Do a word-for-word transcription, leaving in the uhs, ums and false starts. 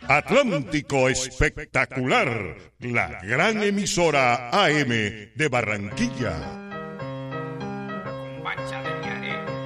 Atlántico Espectacular, la gran emisora A M de Barranquilla. Con bacha de